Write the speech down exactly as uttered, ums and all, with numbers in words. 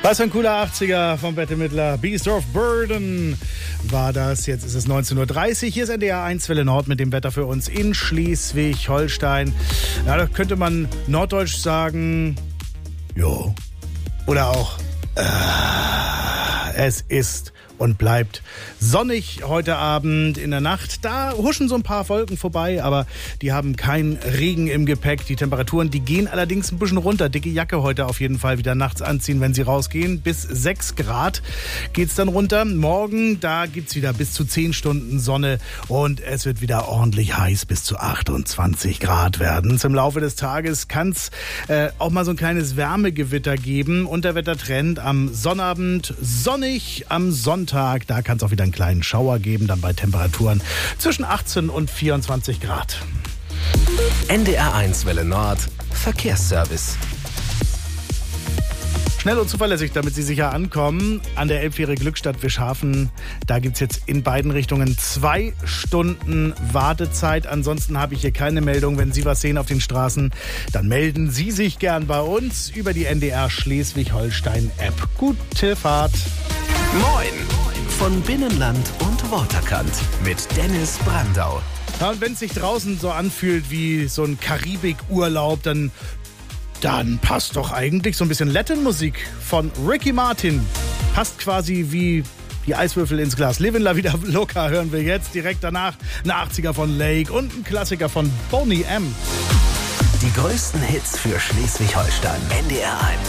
Was für ein cooler achtziger vom Wettermittler. Beast of Burden war das. Jetzt ist es neunzehn Uhr dreißig. Hier ist N D R eins Welle Nord mit dem Wetter für uns in Schleswig-Holstein. Ja, da könnte man norddeutsch sagen, jo. Oder auch, äh, es ist und bleibt sonnig heute Abend. In der Nacht, da huschen so ein paar Wolken vorbei, aber die haben keinen Regen im Gepäck. Die Temperaturen, die gehen allerdings ein bisschen runter. Dicke Jacke heute auf jeden Fall wieder nachts anziehen, wenn Sie rausgehen. Bis sechs Grad geht's dann runter. Morgen, da gibt's wieder bis zu zehn Stunden Sonne und es wird wieder ordentlich heiß, bis zu achtundzwanzig Grad werden. Im Laufe des Tages kann's äh, auch mal so ein kleines Wärmegewitter geben. Unterwettertrend am Sonnabend sonnig, am Sonntag da kann es auch wieder einen kleinen Schauer geben, dann bei Temperaturen zwischen achtzehn und vierundzwanzig Grad. N D R eins Welle Nord Verkehrsservice. Schnell und zuverlässig, damit Sie sicher ankommen. An der Elbfähre Glückstadt Wischhafen, da gibt es jetzt in beiden Richtungen zwei Stunden Wartezeit. Ansonsten habe ich hier keine Meldung. Wenn Sie was sehen auf den Straßen, dann melden Sie sich gern bei uns über die N D R Schleswig-Holstein-App. Gute Fahrt. Moin von Binnenland und Waterkant mit Dennis Brandau. Ja, und wenn es sich draußen so anfühlt wie so ein Karibik-Urlaub, dann, dann passt doch eigentlich so ein bisschen Latin-Musik von Ricky Martin. Passt quasi wie die Eiswürfel ins Glas. Livin' La Vida Loca hören wir jetzt. Direkt danach ein achtziger von Lake und ein Klassiker von Boney M. Die größten Hits für Schleswig-Holstein. N D R eins.